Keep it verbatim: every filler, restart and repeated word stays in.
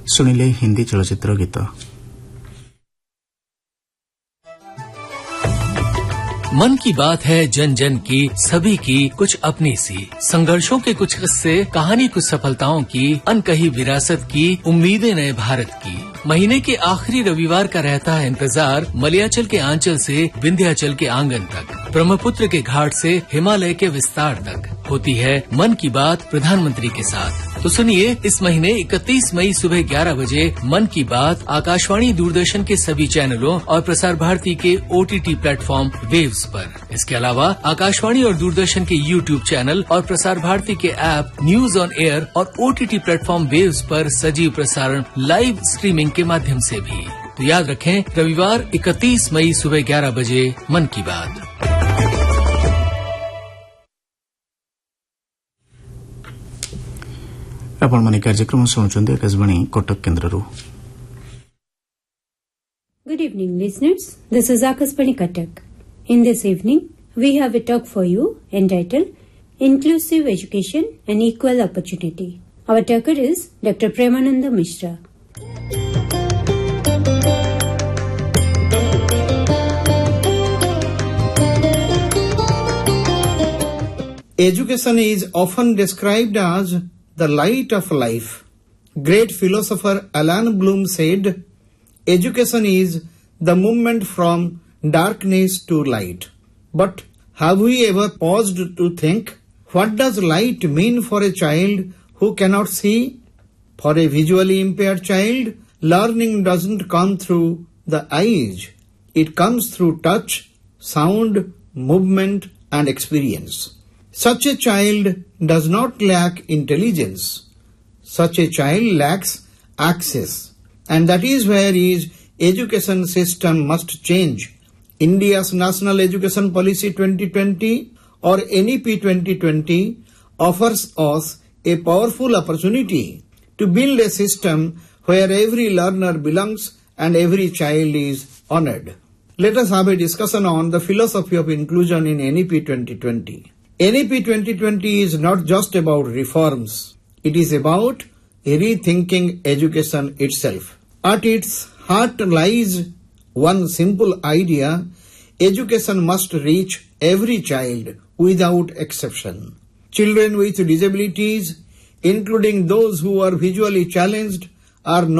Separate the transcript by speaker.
Speaker 1: सुनिले हिंदी चलचित्र गीत।
Speaker 2: मन की बात है जन जन की, सभी की कुछ अपनी सी, संघर्षों के कुछ किस्से, कहानी कुछ सफलताओं की, अनकही विरासत की, उम्मीदें नए भारत की। महीने के आखिरी रविवार का रहता है इंतजार, मलयाचल के आंचल से विंध्याचल के आंगन तक, ब्रह्मपुत्र के घाट से हिमालय के विस्तार तक होती है मन की बात प्रधानमंत्री के साथ। तो सुनिए, इस महीने इकतीस मई सुबह ग्यारह बजे मन की बात आकाशवाणी दूरदर्शन के सभी चैनलों और प्रसार भारती के ओटीटी प्लेटफॉर्म वेव्स पर। इसके अलावा आकाशवाणी और दूरदर्शन के यूट्यूब चैनल और प्रसार भारती के ऐप न्यूज ऑन एयर और ओटीटी प्लेटफॉर्म वेव्स पर सजीव प्रसारण लाइव स्ट्रीमिंग के माध्यम से भी। तो याद रखें, रविवार इकतीस मई सुबह ग्यारह बजे मन की बात।
Speaker 1: आपण माने कार्यक्रम सुनुचंदे Akashvani Cuttack केन्द्ररू।
Speaker 3: Good evening, listeners. This is Akashvani Cuttack. In this evening, we have a talk for you entitled Inclusive Education and Equal Opportunity. Our talker is Doctor Premananda Mishra.
Speaker 4: Education is often described as the light of life. Great philosopher Alan Bloom said, education is the movement from darkness to light. But have we ever paused to think, what does light mean for a child who cannot see? For a visually impaired child, learning doesn't come through the eyes. It comes through touch, sound, movement, and experience. Such a child does not lack intelligence. Such a child lacks access. And that is where his education system must change. India's National Education Policy twenty twenty or N E P twenty twenty offers us a powerful opportunity to build a system where every learner belongs and every child is honored. Let us have a discussion on the philosophy of inclusion in N E P twenty twenty. N E P twenty twenty is not just about reforms. It is about rethinking education itself. At its heart lies one simple idea: education must reach every child without exception. Children with disabilities, including those who are visually challenged, are no